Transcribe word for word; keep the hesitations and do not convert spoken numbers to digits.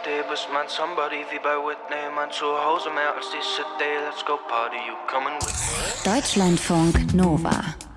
Idee, bist mein Somebody wie bei Whitney. Mein Zuhause mehr als die City, let's go party, you coming with me? Deutschlandfunk Nova.